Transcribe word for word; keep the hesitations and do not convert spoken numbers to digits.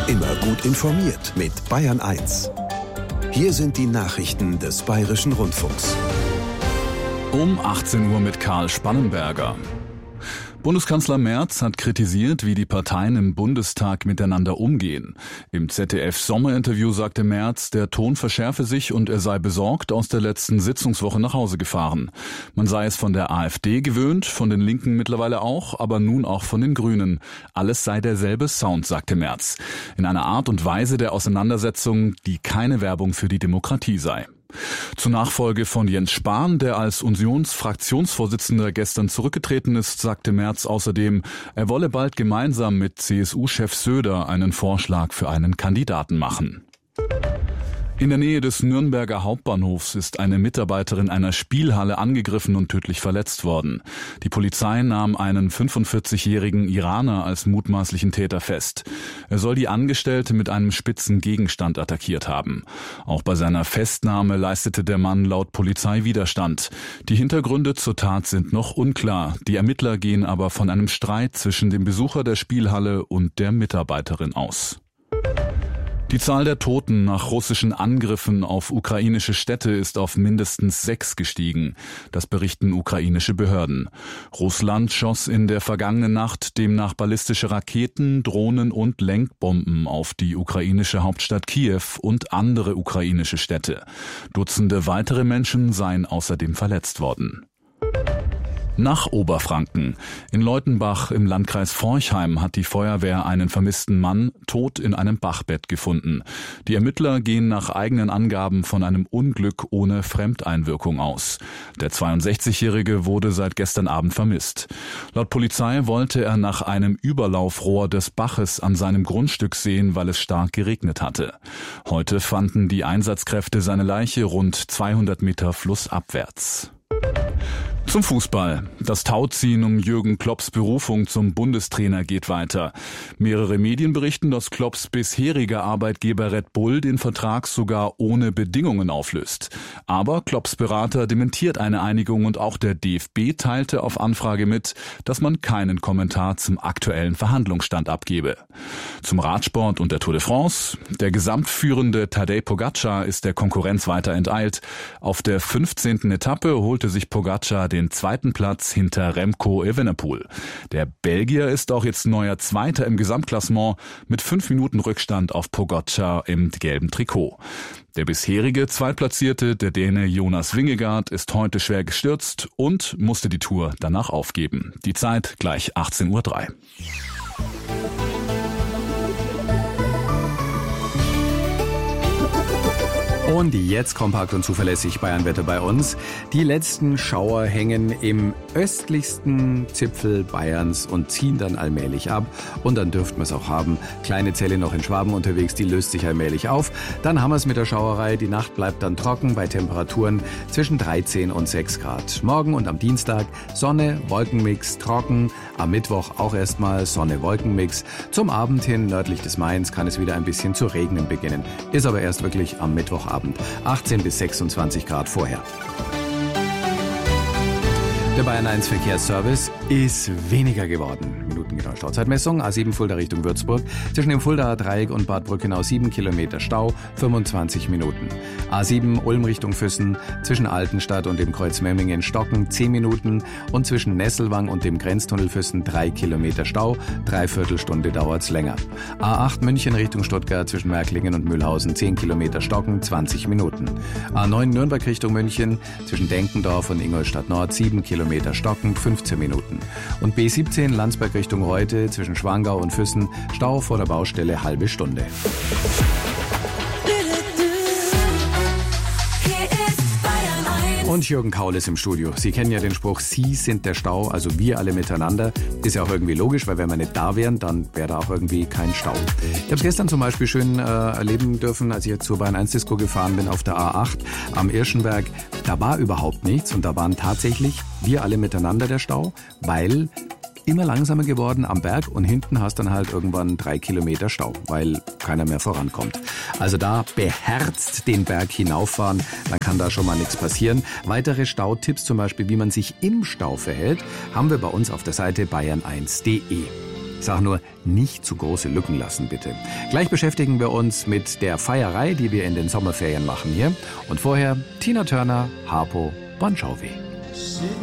Immer gut informiert mit Bayern eins. Hier sind die Nachrichten des Bayerischen Rundfunks. Um achtzehn Uhr mit Karl Spannenberger. Bundeskanzler Merz hat kritisiert, wie die Parteien im Bundestag miteinander umgehen. Im Z D F-Sommerinterview sagte Merz, der Ton verschärfe sich und er sei besorgt aus der letzten Sitzungswoche nach Hause gefahren. Man sei es von der AfD gewöhnt, von den Linken mittlerweile auch, aber nun auch von den Grünen. Alles sei derselbe Sound, sagte Merz. In einer Art und Weise der Auseinandersetzung, die keine Werbung für die Demokratie sei. Zur Nachfolge von Jens Spahn, der als Unionsfraktionsvorsitzender gestern zurückgetreten ist, sagte Merz außerdem, er wolle bald gemeinsam mit C S U-Chef Söder einen Vorschlag für einen Kandidaten machen. In der Nähe des Nürnberger Hauptbahnhofs ist eine Mitarbeiterin einer Spielhalle angegriffen und tödlich verletzt worden. Die Polizei nahm einen fünfundvierzigjährigen Iraner als mutmaßlichen Täter fest. Er soll die Angestellte mit einem spitzen Gegenstand attackiert haben. Auch bei seiner Festnahme leistete der Mann laut Polizei Widerstand. Die Hintergründe zur Tat sind noch unklar. Die Ermittler gehen aber von einem Streit zwischen dem Besucher der Spielhalle und der Mitarbeiterin aus. Die Zahl der Toten nach russischen Angriffen auf ukrainische Städte ist auf mindestens sechs gestiegen. Das berichten ukrainische Behörden. Russland schoss in der vergangenen Nacht demnach ballistische Raketen, Drohnen und Lenkbomben auf die ukrainische Hauptstadt Kiew und andere ukrainische Städte. Dutzende weitere Menschen seien außerdem verletzt worden. Nach Oberfranken. In Leutenbach im Landkreis Forchheim hat die Feuerwehr einen vermissten Mann tot in einem Bachbett gefunden. Die Ermittler gehen nach eigenen Angaben von einem Unglück ohne Fremdeinwirkung aus. Der zweiundsechzigjährige wurde seit gestern Abend vermisst. Laut Polizei wollte er nach einem Überlaufrohr des Baches an seinem Grundstück sehen, weil es stark geregnet hatte. Heute fanden die Einsatzkräfte seine Leiche rund zweihundert Meter flussabwärts. Zum Fußball. Das Tauziehen um Jürgen Klopps Berufung zum Bundestrainer geht weiter. Mehrere Medien berichten, dass Klopps bisheriger Arbeitgeber Red Bull den Vertrag sogar ohne Bedingungen auflöst. Aber Klopps Berater dementiert eine Einigung und auch der D F B teilte auf Anfrage mit, dass man keinen Kommentar zum aktuellen Verhandlungsstand abgebe. Zum Radsport und der Tour de France. Der gesamtführende Tadej Pogačar ist der Konkurrenz weiter enteilt. Auf der fünfzehnten Etappe holte sich Pogačar den den zweiten Platz hinter Remco Evenepoel. Der Belgier ist auch jetzt neuer Zweiter im Gesamtklassement mit fünf Minuten Rückstand auf Pogačar im gelben Trikot. Der bisherige Zweitplatzierte, der Däne Jonas Vingegaard, ist heute schwer gestürzt und musste die Tour danach aufgeben. Die Zeit gleich achtzehn Uhr drei. Und jetzt kompakt und zuverlässig Bayernwetter bei uns. Die letzten Schauer hängen im östlichsten Zipfel Bayerns und ziehen dann allmählich ab. Und dann dürften wir es auch haben. Kleine Zelle noch in Schwaben unterwegs, die löst sich allmählich auf. Dann haben wir es mit der Schauerei. Die Nacht bleibt dann trocken bei Temperaturen zwischen dreizehn und sechs Grad. Morgen und am Dienstag Sonne, Wolkenmix, trocken. Am Mittwoch auch erstmal Sonne-Wolkenmix. Zum Abend hin nördlich des Mains kann es wieder ein bisschen zu regnen beginnen. Ist aber erst wirklich am Mittwochabend. achtzehn bis sechsundzwanzig Grad vorher. Der Bayern eins Verkehrsservice ist weniger geworden. Minutengenaue Stauzeitmessung. A sieben Fulda Richtung Würzburg. Zwischen dem Fuldaer Dreieck und Bad Brückenau sieben Kilometer Stau, fünfundzwanzig Minuten. A sieben Ulm Richtung Füssen. Zwischen Altenstadt und dem Kreuz Memmingen Stocken zehn Minuten. Und zwischen Nesselwang und dem Grenztunnel Füssen drei Kilometer Stau. Dreiviertel Stunde dauert's länger. A acht München Richtung Stuttgart zwischen Märklingen und Mühlhausen zehn Kilometer Stocken, zwanzig Minuten. A neun Nürnberg Richtung München zwischen Denkendorf und Ingolstadt Nord sieben Kilometer Stocken, fünfzehn Minuten. Und B siebzehn Landsberg Richtung Reute zwischen Schwangau und Füssen, Stau vor der Baustelle halbe Stunde. Und Jürgen Kaul ist im Studio. Sie kennen ja den Spruch, Sie sind der Stau, also wir alle miteinander. Ist ja auch irgendwie logisch, weil wenn wir nicht da wären, dann wäre da auch irgendwie kein Stau. Ich habe es gestern zum Beispiel schön äh, erleben dürfen, als ich jetzt zur Bayern eins Disco gefahren bin auf der A acht am Irschenberg. Da war überhaupt nichts und da waren tatsächlich wir alle miteinander der Stau, weil immer langsamer geworden am Berg und hinten hast dann halt irgendwann drei Kilometer Stau, weil keiner mehr vorankommt. Also da beherzt den Berg hinauffahren, dann kann da schon mal nichts passieren. Weitere Stautipps, zum Beispiel wie man sich im Stau verhält, haben wir bei uns auf der Seite bayern eins punkt de. Sag nur, nicht zu große Lücken lassen, bitte. Gleich beschäftigen wir uns mit der Feierei, die wir in den Sommerferien machen hier. Und vorher Tina Turner, Harpo, Bon Jovi.